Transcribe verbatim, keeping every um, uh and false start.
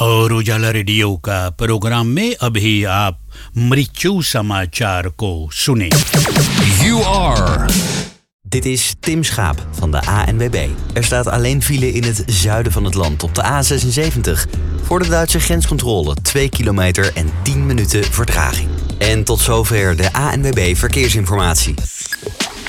और उजाला रेडियो का प्रोग्राम में अभी आप मृत्यु समाचार को सुने. You are. Dit is Tim Schaap van de A N W B. Er staat alleen file in het zuiden van het land op de A zesenzeventig. Voor de Duitse grenscontrole twee kilometer en tien minuten vertraging. En tot zover de A N W B Verkeersinformatie.